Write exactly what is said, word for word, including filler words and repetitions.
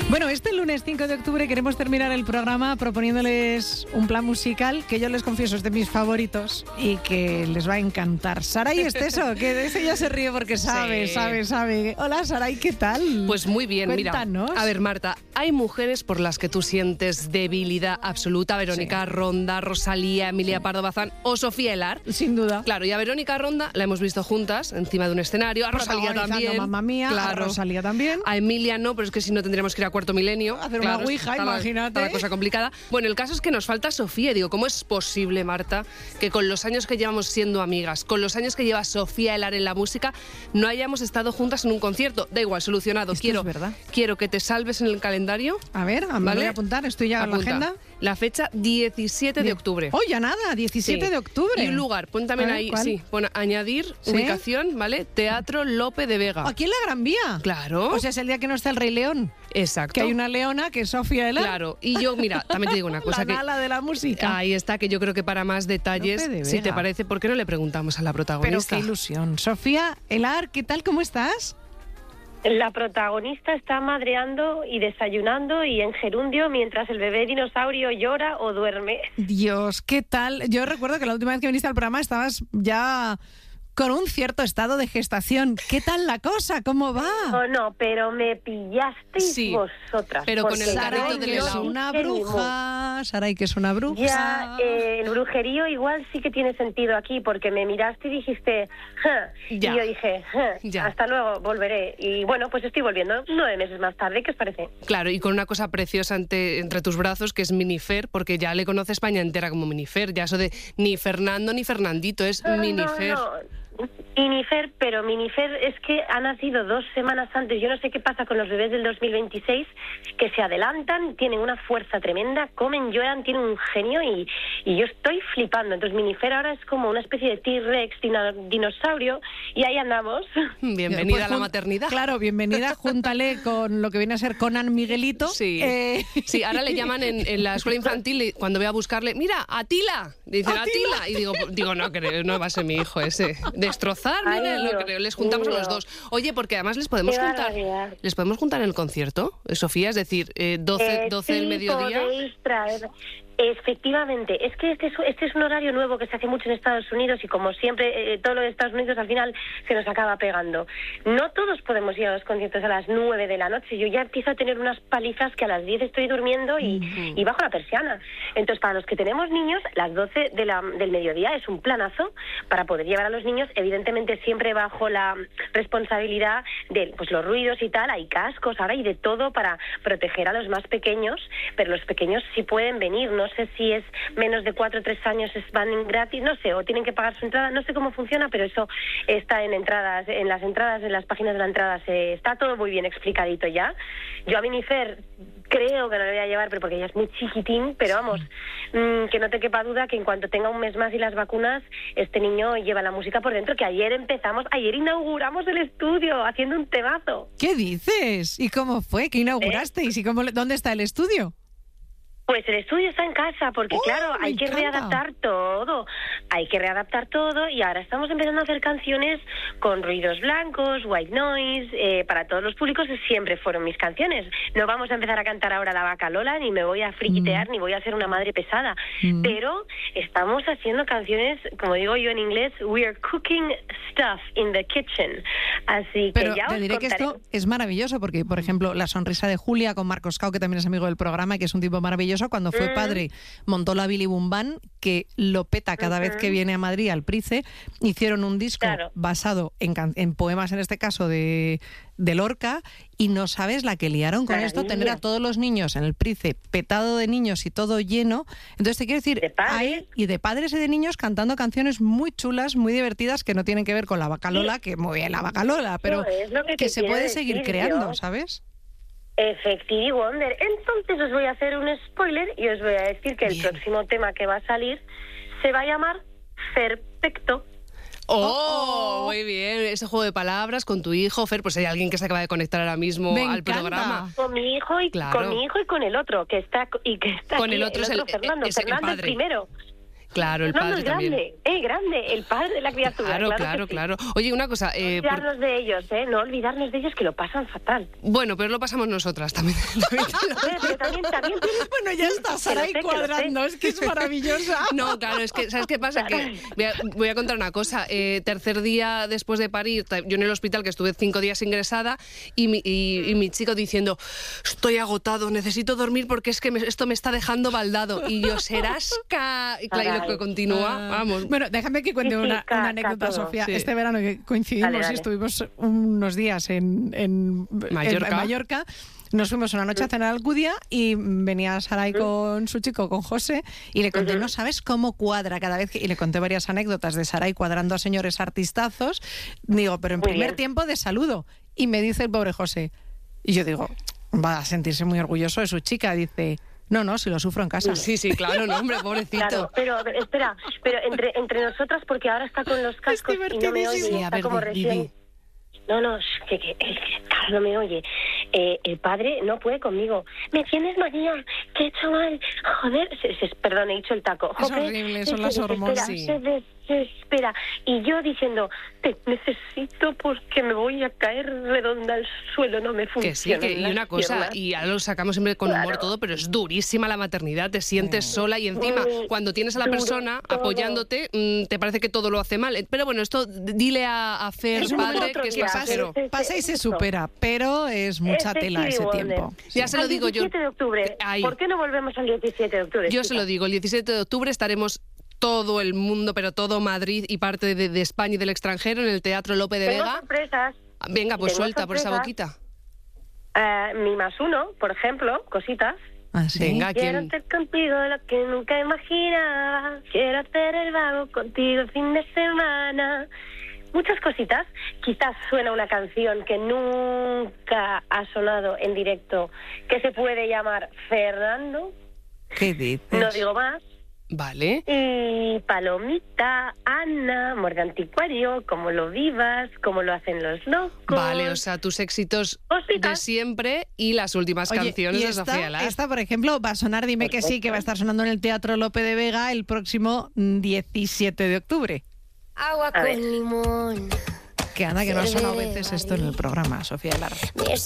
Bueno, este lunes cinco de octubre queremos terminar el programa proponiéndoles un plan musical que yo les confieso es de mis favoritos y que les va a encantar. Saray Esteso, que de ese ya se ríe porque sabe, sí. sabe, sabe. Hola Saray, ¿qué tal? Pues muy bien, Cuéntanos. Mira. A ver, Marta, hay mujeres por las que tú sientes debilidad absoluta. Verónica sí. Ronda, Rosalía, Emilia Pardo Bazán o Sofía Elar. Sin duda. Claro, y a Verónica Ronda la hemos visto juntas encima de un escenario. A Rosalía también. Mamma Mía, claro. A Rosalía también. A Emilia no, pero es que si no tendríamos que ir a cuarto milenio. Hacer claro, una ouija, está imagínate. La, está la cosa complicada. Bueno, el caso es que nos falta Sofía. Digo, ¿cómo es posible, Marta, que con los años que llevamos siendo amigas, con los años que lleva Sofía Elar en la música, no hayamos estado juntas en un concierto? Da igual, solucionado. Esto quiero, es verdad. quiero que te salves en el calendario. A ver, me ¿vale? voy a apuntar, estoy ya Apunta. en la agenda. La fecha diecisiete de octubre. Oh, ya nada, diecisiete Sí. de octubre. Y un lugar, pon también ver, ahí, ¿cuál? sí, pon añadir ¿Sí? ubicación, ¿vale? Teatro Lope de Vega. Aquí en la Gran Vía. Claro. O sea, es el día que no está el Rey León. Exacto. Que hay una leona que es Sofía Elar. Claro, y yo, mira, también te digo una cosa. La gala que, de la música. Ahí está, que yo creo que para más detalles, Lope de si te Vega. parece, ¿por qué no le preguntamos a la Pero protagonista? qué ilusión. Sofía Elar, ¿qué tal? ¿Cómo estás? La protagonista está madreando y desayunando y en gerundio mientras el bebé dinosaurio llora o duerme. Dios, ¿qué tal? Yo recuerdo que la última vez que viniste al programa estabas ya con un cierto estado de gestación. ¿Qué tal la cosa? ¿Cómo va? No, no, pero me pillasteis Sí, vosotras. pero con porque el Saray, carrito yo del que es helado. dije una ni mu. bruja. Saray, que es una bruja. Ya, eh, el brujerío igual sí que tiene sentido aquí, porque me miraste y dijiste, "Ja", Ya. y yo dije, "Ja, Ya. hasta luego, volveré". Y bueno, pues estoy volviendo nueve meses más tarde, ¿qué os parece? Claro, y con una cosa preciosa ante, entre tus brazos, que es Minifer, porque ya le conoce España entera como Minifer. Ya eso de ni Fernando ni Fernandito, es No, Minifer. no, no. Minifer, pero Minifer es que ha nacido dos semanas antes. Yo no sé qué pasa con los bebés del dos mil veintiséis, que se adelantan, tienen una fuerza tremenda, comen, lloran, tienen un genio y, y yo estoy flipando. Entonces Minifer ahora es como una especie de T-Rex, dino- dinosaurio, y ahí andamos. Bienvenida Pues a la jun- maternidad. Claro, bienvenida. Júntale con lo que viene a ser Conan Miguelito. Sí. Eh, Sí, ahora le llaman en, en la escuela infantil y cuando voy a buscarle, mira, Atila. Dicen Atila. Atila. Y digo, digo no creo, no va a ser mi hijo ese. Destrozar, Ay, mira, no Dios creo. Les juntamos a mío. los dos. Oye, porque además les podemos Qué juntar. barbaridad. ¿Les podemos juntar en el concierto, eh, Sofía? Es decir, eh, doce, Eh, doce del sí, mediodía. podéis traer. Efectivamente, es que este es, este es un horario nuevo que se hace mucho en Estados Unidos y como siempre, eh, todo lo de Estados Unidos al final se nos acaba pegando. No todos podemos ir a los conciertos a las nueve de la noche. Yo ya empiezo a tener unas palizas que a las diez estoy durmiendo y, Ujú. y bajo la persiana. Entonces, para los que tenemos niños, las doce de la, del mediodía es un planazo para poder llevar a los niños, evidentemente siempre bajo la responsabilidad de pues, los ruidos y tal. Hay cascos ahora y de todo para proteger a los más pequeños, pero los pequeños sí pueden venir, no No sé si es menos de cuatro o tres años, es van gratis, no sé, o tienen que pagar su entrada, no sé cómo funciona, pero eso está en entradas, en las entradas, en las páginas de la entrada, se, está todo muy bien explicadito ya. Yo a Minifer creo que no le voy a llevar, pero porque ella es muy chiquitín, pero vamos, mmm, que no te quepa duda que en cuanto tenga un mes más y las vacunas, este niño lleva la música por dentro, que ayer empezamos, ayer inauguramos el estudio haciendo un temazo. ¿Qué dices? ¿Y cómo fue? ¿Qué inaugurasteis? ¿Y cómo, le- dónde está el estudio? Pues el estudio está en casa, porque ¡Oh, claro, me hay que encanta! readaptar todo, hay que readaptar todo y ahora estamos empezando a hacer canciones con ruidos blancos, white noise, eh, para todos los públicos siempre fueron mis canciones. No vamos a empezar a cantar ahora La Vaca Lola, ni me voy a friquitear, Mm. ni voy a ser una madre pesada, Mm. pero estamos haciendo canciones, como digo yo en inglés, we are cooking stuff in the kitchen. Así que Pero ya te os diré que contaré. esto es maravilloso porque, por ejemplo, La Sonrisa de Julia con Marcos Cao, que también es amigo del programa y que es un tipo maravilloso, cuando fue Mm. padre montó la Billy Boom Band, que lo peta cada vez que viene a Madrid al Price. Hicieron un disco Claro. basado en, can- en poemas, en este caso de, de Lorca, y no sabes la que liaron con esto, Maravilla. tener a todos los niños en el Price petado de niños y todo lleno. Entonces te quiero decir, De padres. hay y de padres y de niños cantando canciones muy chulas, muy divertidas, que no tienen que ver con la Vaca Lola, que muy bien la Vaca Lola, pero Eso es lo que que te se quiero puede seguir decir creando, yo. ¿sabes? Effective Wonder. Entonces os voy a hacer un spoiler y os voy a decir que el Bien. próximo tema que va a salir se va a llamar Perfecto. Oh, muy bien. Ese juego de palabras con tu hijo, Fer, pues hay alguien que se acaba de conectar ahora mismo Me al encanta. programa. Con mi hijo y Claro. con mi hijo y con el otro que está y que está Con aquí, el otro es el- Fernando, es el Fernando el padre. primero. Claro, el no, padre no es también. grande, eh, grande, el padre de la criatura. Claro, claro, claro, que sí. claro. Oye, una cosa... No Eh, por- olvidarnos de ellos, ¿eh? No olvidarnos de ellos, que lo pasan fatal. Bueno, pero lo pasamos nosotras también. también te lo- Pero, pero también, también tienes- Bueno, ya está Sara ahí Que lo sé, que lo sé. cuadrando, es que es maravillosa. No, claro, es que, ¿sabes qué pasa? Que voy a, voy a contar una cosa. Eh, tercer día después de parir, ta- yo en el hospital, que estuve cinco días ingresada, y mi, y, y mi chico diciendo, estoy agotado, necesito dormir porque es que me- esto me está dejando baldado. Y yo, serás ca... Y claro, y lo que continúa, vamos. Bueno, déjame que cuente Sí, sí, una, ca- una anécdota, ca todo. Sofía. Sí. Este verano que coincidimos Dale, dale. y estuvimos unos días en, en Mallorca. en Mallorca. Nos fuimos una noche a cenar al Alcudia y venía Saray con su chico, con José, y le conté, no sabes cómo cuadra cada vez que... Y le conté varias anécdotas de Saray cuadrando a señores artistazos. Digo, pero en Muy primer bien. tiempo de saludo. Y me dice el pobre José. Y yo digo, va a sentirse muy orgulloso de su chica. Dice, no, no, si lo sufro en casa. Sí, sí, claro, no, hombre, pobrecito. Claro, pero pero, espera, pero entre entre nosotras, porque ahora está con los cascos y no me oye, divertidísimo. está A ver, como di- recién... di. No, no, es que, que, que claro, no me oye. Eh, el padre no puede conmigo. ¿Me tienes, María? ¿Qué he hecho mal? Joder, se, se- perdón, he dicho el taco. Es Joder, horrible, se- son se las desespera, hormonas. Sí. Se desespera. Y yo diciendo, te necesito porque me voy a caer redonda al suelo, no me funciona. Que sí, que, y una cosa, y ahora lo sacamos siempre con humor Claro. todo, pero es durísima la maternidad, te sientes sola y encima Muy cuando tienes a la duro persona todo. apoyándote, mm, te parece que todo lo hace mal. Pero bueno, esto dile a, a Fer, Es un padre, otro que es día, pasajero. pero- Pasa y se Eso. supera, pero es mucha Este tela ese Stevie Wonder. tiempo. Ya se lo Al digo yo. diecisiete de octubre. Ahí. ¿Por qué no volvemos al diecisiete de octubre? Yo se lo chicas? digo, el diecisiete de octubre estaremos todo el mundo, pero todo Madrid y parte de, de España y del extranjero en el Teatro Lope de Tengo Vega. sorpresas. Venga, pues tengo suelta por esa sorpresas. boquita. Eh, mi más uno, por ejemplo, cositas. Ah, ¿sí? Venga, Quiero ¿quién? hacer contigo lo que nunca imaginaba. Quiero hacer el vago contigo el fin de semana. Muchas cositas. Quizás suena una canción que nunca ha sonado en directo, que se puede llamar Fernando. ¿Qué dices? No digo más. Vale. Y Palomita, Ana, Morga Anticuario, Como lo vivas, Como lo hacen los locos. Vale, o sea, tus éxitos de Cositas. siempre y las últimas Oye, canciones y de esta, Sofía Lar. esta, por ejemplo, va a sonar, dime que sí, que va a estar sonando en el Teatro Lope de Vega el próximo diecisiete de octubre. Agua A ver. con limón. Que anda, que no ha sonado veces esto en el programa, Sofía Lar. Miel